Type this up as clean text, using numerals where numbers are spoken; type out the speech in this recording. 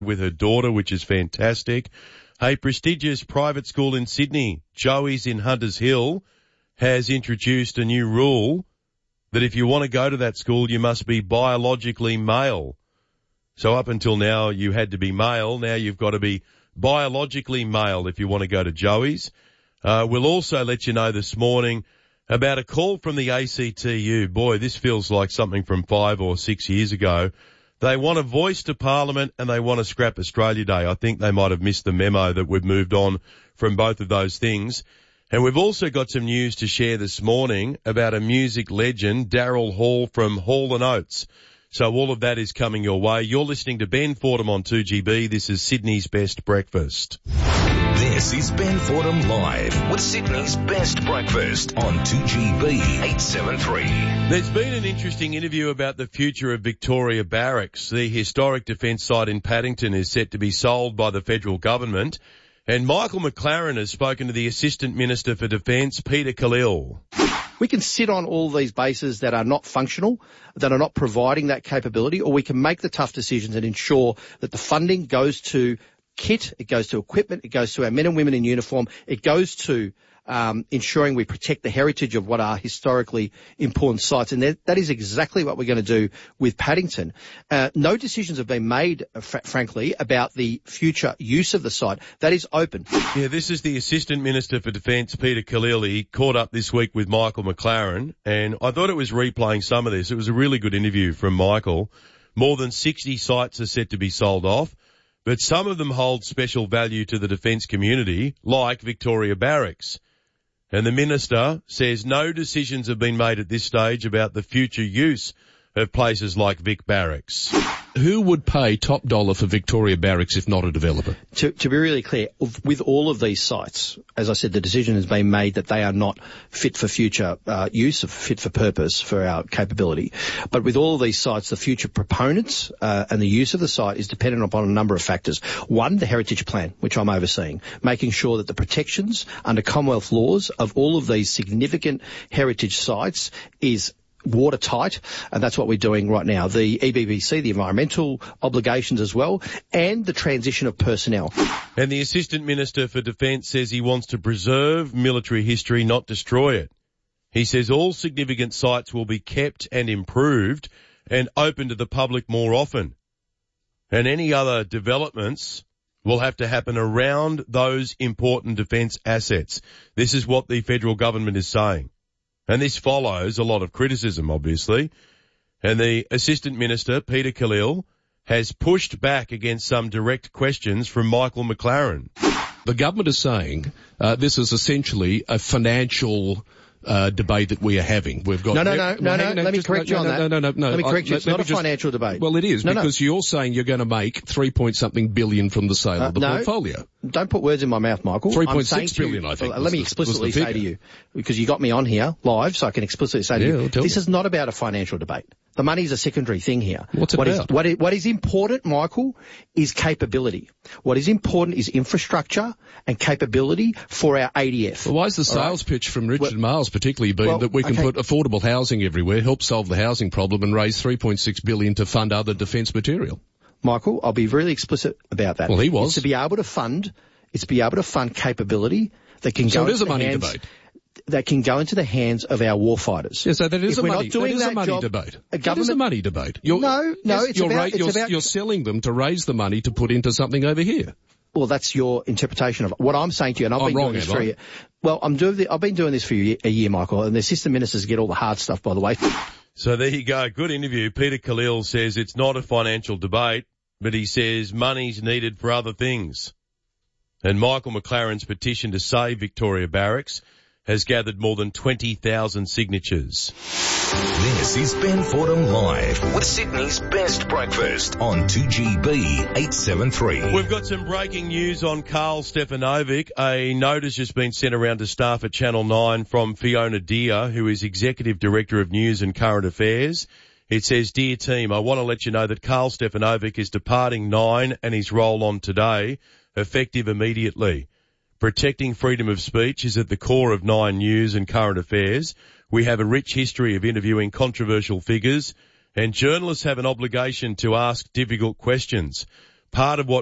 with her daughter, which is fantastic. A prestigious private school in Sydney, Joey's in Hunters Hill, has introduced a new rule that if you want to go to that school, you must be biologically male. So up until now, you had to be male. Now you've got to be biologically male if you want to go to Joey's. We'll also let you know this morning about a call from the ACTU. Boy, this feels like something from 5 or 6 years ago. They want a voice to Parliament and they want to scrap Australia Day. I think they might have missed the memo that we've moved on from both of those things. And we've also got some news to share this morning about a music legend, Daryl Hall from Hall & Oates. So all of that is coming your way. You're listening to Ben Fordham on 2GB. This is Sydney's Best Breakfast. This is Ben Fordham Live with Sydney's Best Breakfast on 2GB 873. There's been an interesting interview about the future of Victoria Barracks. The historic defence site in Paddington is set to be sold by the federal government. And Michael McLaren has spoken to the Assistant Minister for Defence, Peter Khalil. We can sit on all these bases that are not functional, that are not providing that capability, or we can make the tough decisions and ensure that the funding goes to kit, it goes to equipment, it goes to our men and women in uniform, it goes to ensuring we protect the heritage of what are historically important sites. And that is exactly what we're going to do with Paddington. No decisions have been made, frankly, about the future use of the site. That is open. Yeah, this is the Assistant Minister for Defence, Peter Khalil. He caught up this week with Michael McLaren, and I thought it was replaying some of this. It was a really good interview from Michael. More than 60 sites are set to be sold off, but some of them hold special value to the defence community, like Victoria Barracks. And the Minister says no decisions have been made at this stage about the future use of places like Vic Barracks. Who would pay top dollar for Victoria Barracks if not a developer? To be really clear, with all of these sites, as I said, the decision has been made that they are not fit for future use, or fit for purpose for our capability. But with all of these sites, the future proponents and the use of the site is dependent upon a number of factors. One, the heritage plan, which I'm overseeing, making sure that the protections under Commonwealth laws of all of these significant heritage sites is watertight, and that's what we're doing right now. The EBBC, the environmental obligations as well, and the transition of personnel. And the Assistant Minister for Defence says he wants to preserve military history, not destroy it. He says all significant sites will be kept and improved and open to the public more often. And any other developments will have to happen around those important defence assets. This is what the federal government is saying. And this follows a lot of criticism, obviously. And the Assistant Minister, Peter Khalil, has pushed back against some direct questions from Michael McLaren. The government is saying this is essentially a financial debate that we are having. We've got No. Let me correct you on that. No. Let me correct you. It's not a financial debate. Well, it is because you're saying you're going to make 3-point-something billion from the sale of the portfolio. Don't put words in my mouth, Michael. 3.6 billion, I think. Let me explicitly say to you, because you got me on here live, so I can explicitly say to you, this is not about a financial debate. The money's a secondary thing here. What's it about? What is important, Michael, is capability. What is important is infrastructure and capability for our ADF. Well, why is the sales pitch from Richard Marles particularly been that we can put affordable housing everywhere, help solve the housing problem and raise 3.6 billion to fund other defence material? Michael, I'll be really explicit about that. Well, he was. It's to be able to fund capability that can go into the hands. Debate. That can go into the hands of our warfighters. Yeah, so that is a money debate. It is a money debate. You're selling them to raise the money to put into something over here. Well, that's your interpretation of it. What I'm saying to you, and I've been doing this for a year. Well, I've been doing this for a year, Michael, and the assistant ministers get all the hard stuff, by the way. So there you go. Good interview. Peter Khalil says it's not a financial debate, but he says money's needed for other things. And Michael McLaren's petition to save Victoria Barracks has gathered more than 20,000 signatures. This is Ben Fordham Live with Sydney's Best Breakfast on 2GB 873. We've got some breaking news on Karl Stefanovic. A notice has been sent around to staff at Channel 9 from Fiona Deer, who is Executive Director of News and Current Affairs. It says, "Dear team, I want to let you know that Karl Stefanovic is departing 9 and his role on today, effective immediately. Protecting freedom of speech is at the core of 9 News and Current Affairs. We have a rich history of interviewing controversial figures, and journalists have an obligation to ask difficult questions. part of what